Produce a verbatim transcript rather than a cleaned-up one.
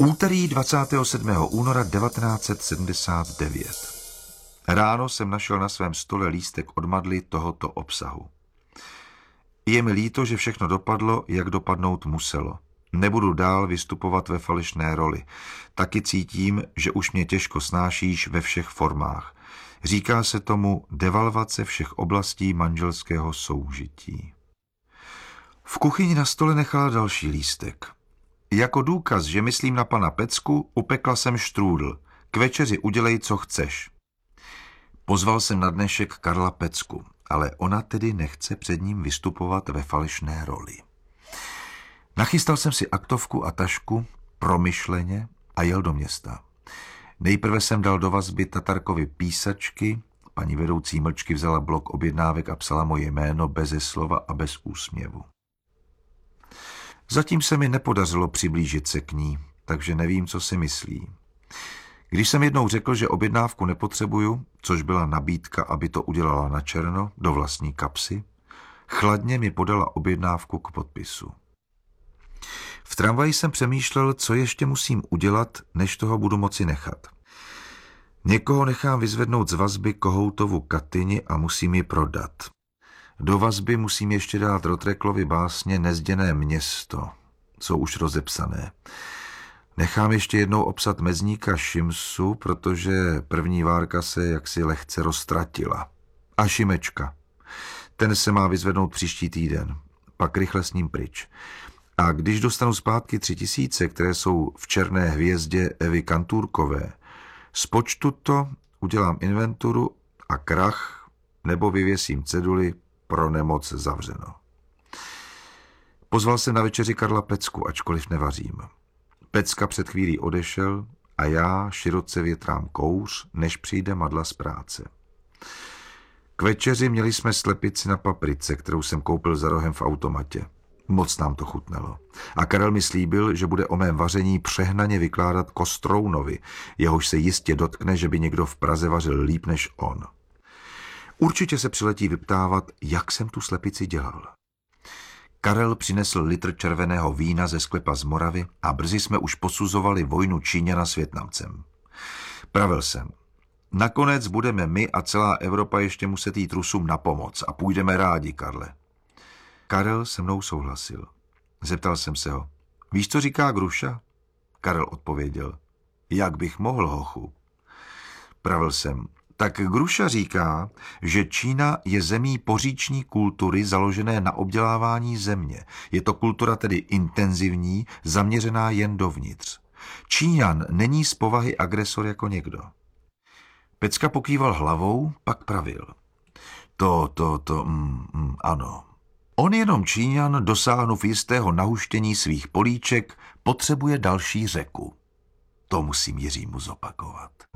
Úterý dvacátého sedmého února devatenáct set sedmdesát devět. Ráno jsem našel na svém stole lístek od Madly tohoto obsahu. Je mi líto, že všechno dopadlo, jak dopadnout muselo. Nebudu dál vystupovat ve falešné roli. Taky cítím, že už mě těžko snášíš ve všech formách. Říká se tomu devalvace všech oblastí manželského soužití. V kuchyni na stole nechala další lístek. Jako důkaz, že myslím na pana Pecku, upekla jsem štrůdl. K večeři udělej, co chceš. Pozval jsem na dnešek Karla Pecku, ale ona tedy nechce před ním vystupovat ve falešné roli. Nachystal jsem si aktovku a tašku promyšleně a jel do města. Nejprve jsem dal do vazby Tatarkovi písačky, paní vedoucí mlčky vzala blok objednávek a psala moje jméno beze slova a bez úsměvu. Zatím se mi nepodařilo přiblížit se k ní, takže nevím, co si myslí. Když jsem jednou řekl, že objednávku nepotřebuju, což byla nabídka, aby to udělala na černo, do vlastní kapsy, chladně mi podala objednávku k podpisu. V tramvaji jsem přemýšlel, co ještě musím udělat, než toho budu moci nechat. Někoho nechám vyzvednout z vazby Kohoutovu Katyni a musím ji prodat. Do vazby musím ještě dát Rotreklovi básně Nezděné město, jsou už rozepsané. Nechám ještě jednou obsat mezníka Šimsu, protože první várka se jaksi lehce roztratila. A Šimečka. Ten se má vyzvednout příští týden. Pak rychle s ním pryč. A když dostanu zpátky tři tisíce, které jsou v Černé hvězdě Evy Kantůrkové, spočtu to, udělám inventuru a krach, nebo vyvěsím ceduly pro nemoc zavřeno. Pozval jsem na večeři Karla Pecku, ačkoliv nevařím. Pecka před chvílí odešel a já široce větrám kouř, než přijde Madla z práce. K večeři měli jsme slepici na paprice, kterou jsem koupil za rohem v automatě. Moc nám to chutnalo. A Karel mi slíbil, že bude o mém vaření přehnaně vykládat Kostrounovi, jehož se jistě dotkne, že by někdo v Praze vařil líp než on. Určitě se přiletí vyptávat, jak jsem tu slepici dělal. Karel přinesl litr červeného vína ze sklepa z Moravy a brzy jsme už posuzovali vojnu Číňana s Vietnamcem. Pravil jsem, nakonec budeme my a celá Evropa ještě muset jít Rusům na pomoc a půjdeme rádi, Karle. Karel se mnou souhlasil. Zeptal jsem se ho, víš, co říká Gruša? Karel odpověděl, jak bych mohl, hochu. Pravil jsem, tak Gruša říká, že Čína je zemí poříční kultury založené na obdělávání země. Je to kultura tedy intenzivní, zaměřená jen dovnitř. Číňan není z povahy agresor jako někdo. Pecka pokýval hlavou, pak pravil. To, to, to, mm, mm, ano. On jenom Číňan, dosáhnuv jistého nahuštění svých políček, potřebuje další řeku. To musím Jiřímu zopakovat.